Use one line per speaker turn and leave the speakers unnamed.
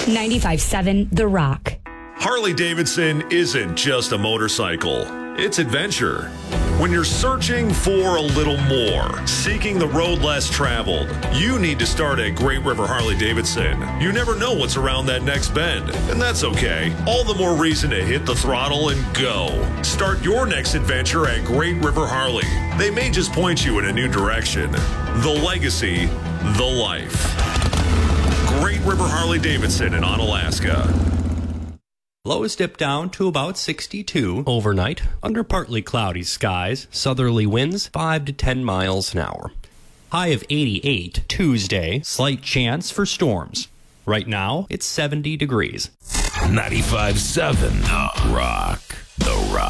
95.7 The Rock.
Harley-Davidson isn't just a motorcycle. It's adventure. When you're searching for a little more, seeking the road less traveled, you need to start at Great River Harley-Davidson. You never know what's around that next bend, and that's okay. All the more reason to hit the throttle and go. Start your next adventure at Great River Harley. They may just point you in a new direction. The legacy, the life. Great River Harley-Davidson in Onalaska.
Lows dip down to about 62 overnight under partly cloudy skies, southerly winds 5 to 10 miles an hour. High of 88 Tuesday, slight chance for storms. Right now, it's 70 degrees.
95.7 The Rock. The Rock.